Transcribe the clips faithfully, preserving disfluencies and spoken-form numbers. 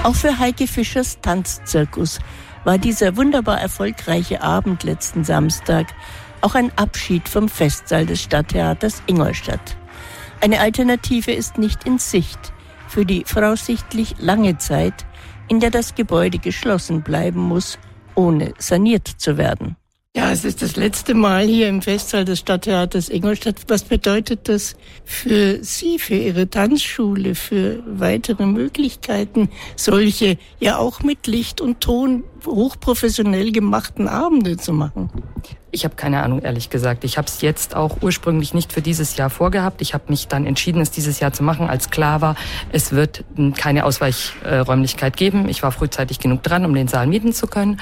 Auch für Heike Fischers Tanzzirkus war dieser wunderbar erfolgreiche Abend letzten Samstag auch ein Abschied vom Festsaal des Stadttheaters Ingolstadt. Eine Alternative ist nicht in Sicht für die voraussichtlich lange Zeit, in der das Gebäude geschlossen bleiben muss, ohne saniert zu werden. Ja, es ist das letzte Mal hier im Festsaal des Stadttheaters Ingolstadt. Was bedeutet das für Sie, für Ihre Tanzschule, für weitere Möglichkeiten, solche ja auch mit Licht und Ton hochprofessionell gemachten Abende zu machen? Ich habe keine Ahnung, ehrlich gesagt. Ich habe es jetzt auch ursprünglich nicht für dieses Jahr vorgehabt. Ich habe mich dann entschieden, es dieses Jahr zu machen, als klar war, es wird keine Ausweichräumlichkeit geben. Ich war frühzeitig genug dran, um den Saal mieten zu können.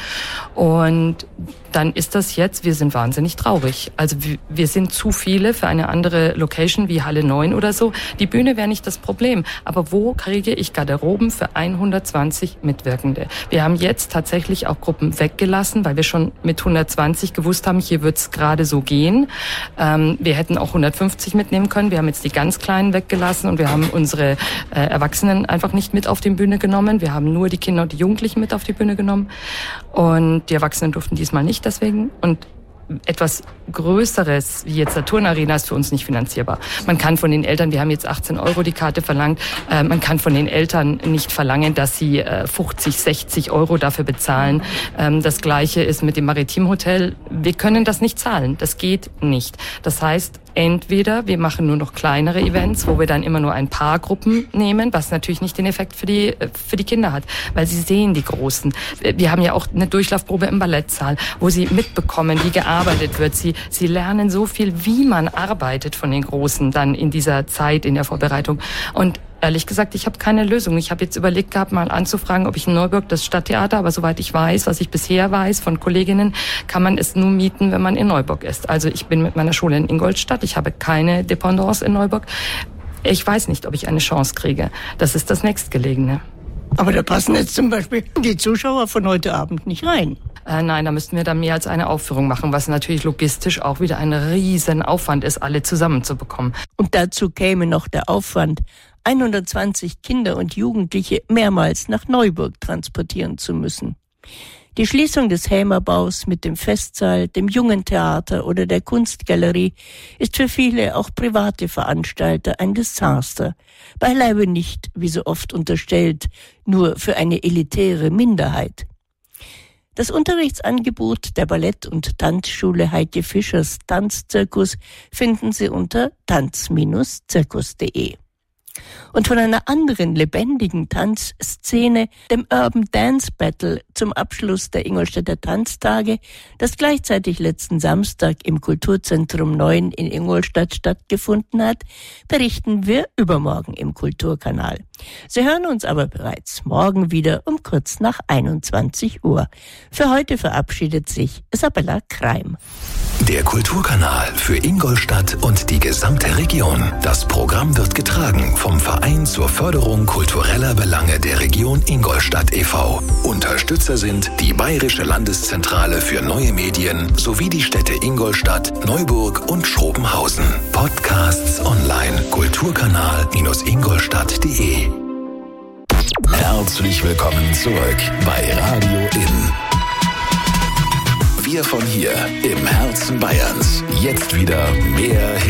Und dann ist das jetzt, wir sind wahnsinnig traurig. Also wir sind zu viele für eine andere Location wie Halle neun oder so. Die Bühne wäre nicht das Problem. Aber wo kriege ich Garderoben für hundertzwanzig Mitwirkende? Wir haben jetzt tatsächlich auch Gruppen weggelassen, weil wir schon mit hundertzwanzig gewusst haben, hier wird's gerade so gehen. Ähm, wir hätten auch hundertfünfzig mitnehmen können. Wir haben jetzt die ganz Kleinen weggelassen und wir haben unsere äh, Erwachsenen einfach nicht mit auf die Bühne genommen. Wir haben nur die Kinder und die Jugendlichen mit auf die Bühne genommen. Und die Erwachsenen durften diesmal nicht deswegen. Und etwas Größeres, wie jetzt der Turnarena, ist für uns nicht finanzierbar. Man kann von den Eltern, wir haben jetzt achtzehn Euro die Karte verlangt, äh, man kann von den Eltern nicht verlangen, dass sie äh, fünfzig, sechzig Euro dafür bezahlen. Ähm, das Gleiche ist mit dem Maritimhotel. Wir können das nicht zahlen. Das geht nicht. Das heißt, entweder wir machen nur noch kleinere Events, wo wir dann immer nur ein paar Gruppen nehmen, was natürlich nicht den Effekt für die, für die Kinder hat, weil sie sehen die Großen. Wir haben ja auch eine Durchlaufprobe im Ballettsaal, wo sie mitbekommen, wie gearbeitet wird. Sie, sie lernen so viel, wie man arbeitet von den Großen dann in dieser Zeit, in der Vorbereitung. Und ehrlich gesagt, ich habe keine Lösung. Ich habe jetzt überlegt gehabt, mal anzufragen, ob ich in Neuburg das Stadttheater, aber soweit ich weiß, was ich bisher weiß von Kolleginnen, kann man es nur mieten, wenn man in Neuburg ist. Also ich bin mit meiner Schule in Ingolstadt, ich habe keine Dependance in Neuburg. Ich weiß nicht, ob ich eine Chance kriege. Das ist das Nächstgelegene. Aber da passen jetzt zum Beispiel die Zuschauer von heute Abend nicht rein. Äh, nein, da müssten wir dann mehr als eine Aufführung machen, was natürlich logistisch auch wieder ein riesen Aufwand ist, alle zusammenzubekommen. Und dazu käme noch der Aufwand, hundertzwanzig Kinder und Jugendliche mehrmals nach Neuburg transportieren zu müssen. Die Schließung des Hämerbaus mit dem Festsaal, dem Jungentheater oder der Kunstgalerie ist für viele, auch private Veranstalter, ein Desaster. Beileibe nicht, wie so oft unterstellt, nur für eine elitäre Minderheit. Das Unterrichtsangebot der Ballett- und Tanzschule Heike Fischers Tanzzirkus finden Sie unter tanz Bindestrich zirkus punkt de. Und von einer anderen lebendigen Tanzszene, dem Urban Dance Battle zum Abschluss der Ingolstädter Tanztage, das gleichzeitig letzten Samstag im Kulturzentrum neun in Ingolstadt stattgefunden hat, berichten wir übermorgen im Kulturkanal. Sie hören uns aber bereits morgen wieder um kurz nach einundzwanzig Uhr. Für heute verabschiedet sich Isabella Kreim. Der Kulturkanal für Ingolstadt und die gesamte Region. Das Programm wird getragen vom Verein zur Förderung kultureller Belange der Region Ingolstadt e V Unterstützer sind die Bayerische Landeszentrale für neue Medien sowie die Städte Ingolstadt, Neuburg und Schrobenhausen. Podcasts online kulturkanal Ingolstadt punkt de. Herzlich willkommen zurück bei Radio In. Wir von hier im Herzen Bayerns. Jetzt wieder mehr